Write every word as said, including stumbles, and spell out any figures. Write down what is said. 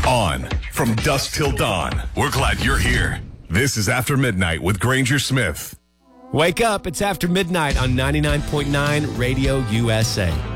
On from dusk till dawn. We're glad you're here. This is After Midnight with Granger Smith. Wake up. It's After Midnight on ninety-nine point nine Radio U S A.